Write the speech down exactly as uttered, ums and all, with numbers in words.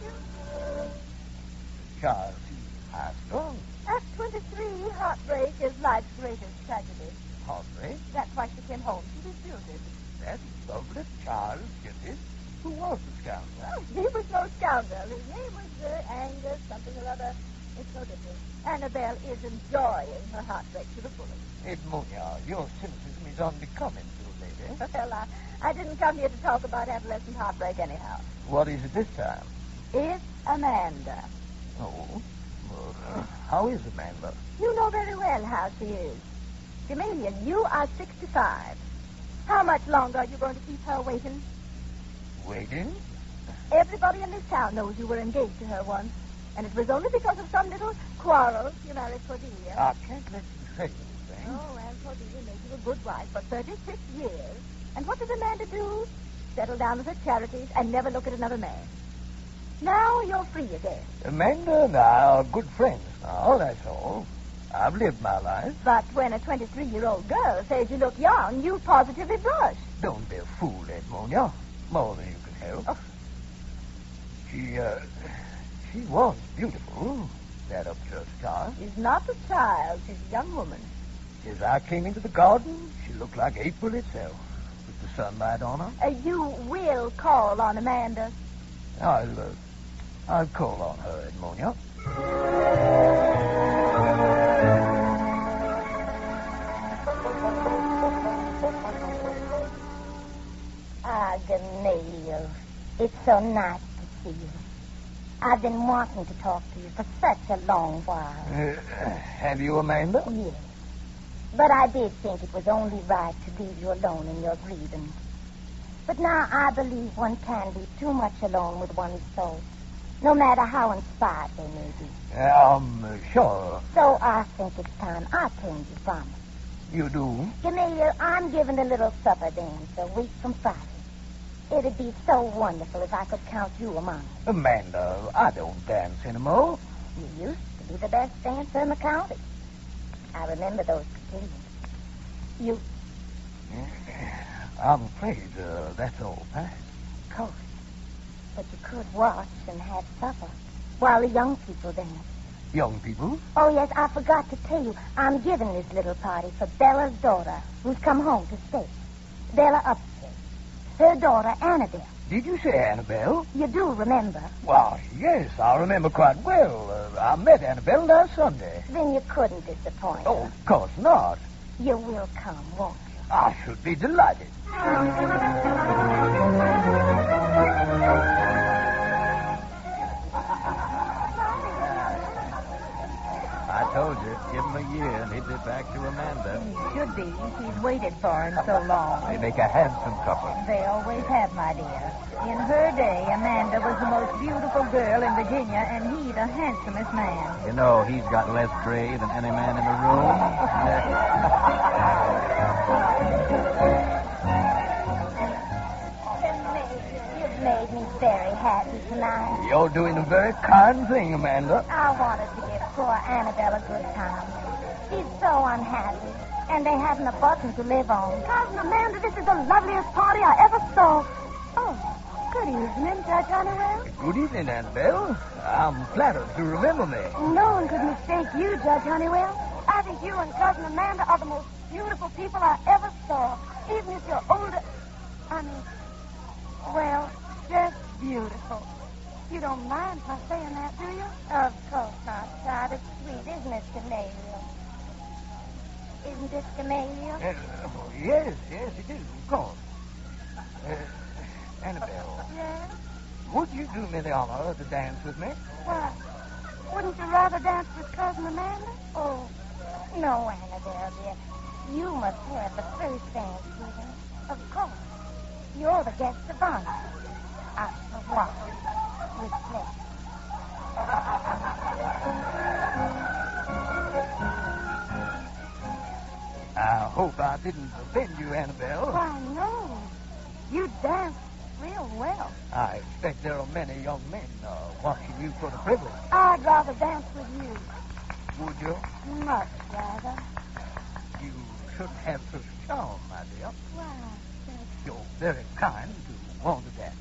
you? Charles, he passed on. At twenty-three, heartbreak is life's greatest tragedy. Heartbreak? That's why she came home to disputed. That lovely Charles Kitty. Who was the scoundrel? Oh, he was no scoundrel. His name was uh, Angus, something or other. It's no different. Annabelle is enjoying her heartbreak to the fullest. Edmonia, your cynicism is unbecoming to a lady. Well, I, I didn't come here to talk about adolescent heartbreak anyhow. What is it this time? It's Amanda. Oh? Well, uh, how is Amanda? You know very well how she is. Gamaliel, you are sixty-five. How much longer are you going to keep her waiting? Waiting? Everybody in this town knows you were engaged to her once. And it was only because of some little quarrel you married Cordelia. I can't let you say anything. Oh, and Cordelia made you a good wife for thirty-six years. And what did Amanda do? Settle down with her charities and never look at another man. Now you're free again. Amanda and I are good friends now, that's all. I've lived my life. But when a twenty-three-year-old girl says you look young, you positively blush. Don't be a fool, Edmonia. More than you can help. Oh. She, uh... She was beautiful, that upchurch child. She's not a child. She's a young woman. As I came into the garden, she looked like April itself, with the sunlight on her. Uh, you will call on Amanda. I'll, uh, I'll call on her, Edmonia. Ah, Gamaliel, it's so nice to see you. I've been wanting to talk to you for such a long while. Uh, have you, Amanda? Yes. But I did think it was only right to leave you alone in your grievance. But now I believe one can be too much alone with one's thoughts, no matter how inspired they may be. Um, sure. So I think it's time I turned you from it. You do? Gamaliel, I'm giving a little supper dance a week from Friday. It'd be so wonderful if I could count you among them. Amanda, I don't dance anymore. You used to be the best dancer in the county. I remember those casinos. You... I'm afraid uh, that's all past. Of course. But you could watch and have supper while the young people dance. Young people? Oh, yes, I forgot to tell you. I'm giving this little party for Bella's daughter, who's come home to stay. Bella Upchurch. Her daughter, Annabelle. Did you say Annabelle? You do remember. Why, yes, I remember quite well. Uh, I met Annabelle last Sunday. Then you couldn't disappoint Oh, her. of course not. You will come, won't you? I should be delighted. I told you, give him a year and he'd be back to Amanda. He should be. She's waited for him so long. They make a handsome couple. They always have, my dear. In her day, Amanda was the most beautiful girl in Virginia, and he the handsomest man. You know, he's got less gray than any man in the room. You've made me very happy tonight. You're doing a very kind thing, Amanda. I wanted to give poor Annabelle a good time. She's so unhappy, and they haven't a button to live on. Cousin Amanda, this is the loveliest party I ever saw. Oh, good evening, Judge Honeywell. Good evening, Annabelle. I'm flattered to remember me. No one could mistake you, Judge Honeywell. I think you and Cousin Amanda are the most beautiful people I ever saw. Even if you're older. I mean, well, just beautiful. You don't mind my saying that, do you? Of course not, child. It's sweet, isn't it, Gamaliel? Isn't it, Gamaliel? Uh, oh, yes, yes, it is, of course. Uh, Annabelle, Yes? would you do me the honor to dance with me? Why? Wouldn't you rather dance with Cousin Amanda? Oh, no, Annabelle, dear. You must have the first dance with him. Of course. You're the guest of honor. Au revoir. With pleasure. I hope I didn't offend you, Annabelle. Why, no. You dance real well. I expect there are many young men uh, watching you for the privilege. I'd rather dance with you. Would you? Much rather. You shouldn't have such charm, my dear. Why? You're very kind to want to dance